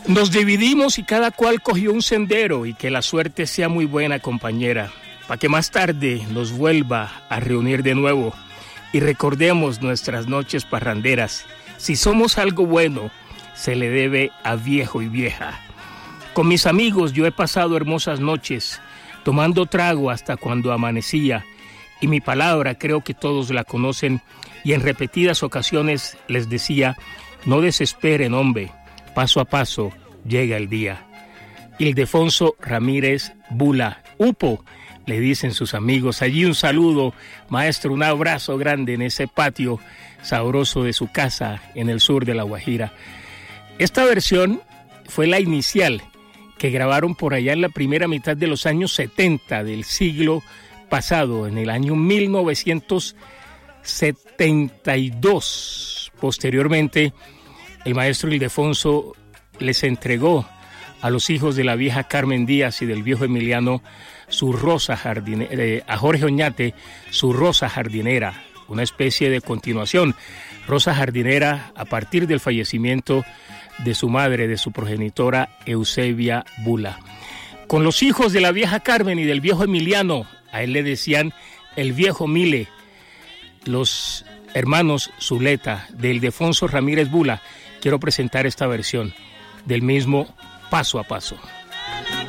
Nos dividimos y cada cual cogió un sendero, y que la suerte sea muy buena, compañera, para que más tarde nos vuelva a reunir de nuevo y recordemos nuestras noches parranderas. Si somos algo bueno, se le debe a viejo y vieja. Con mis amigos yo he pasado hermosas noches, tomando trago hasta cuando amanecía, y mi palabra creo que todos la conocen, y en repetidas ocasiones les decía: no desesperen, hombre, paso a paso llega el día. Ildefonso Ramírez Bula, Upo, le dicen sus amigos. Allí un saludo, maestro, un abrazo grande en ese patio sabroso de su casa en el sur de La Guajira. Esta versión fue la inicial que grabaron por allá en la primera mitad de los años 70 del siglo pasado, en el año 1972. Posteriormente, el maestro Ildefonso les entregó a los hijos de la vieja Carmen Díaz y del viejo Emiliano su rosa jardinera, a Jorge Oñate su rosa jardinera, una especie de continuación, rosa jardinera a partir del fallecimiento de su madre, de su progenitora Eusebia Bula. Con los hijos de la vieja Carmen y del viejo Emiliano, a él le decían el viejo Mile, los hermanos Zuleta, de Ildefonso Ramírez Bula, quiero presentar esta versión del mismo Paso a Paso.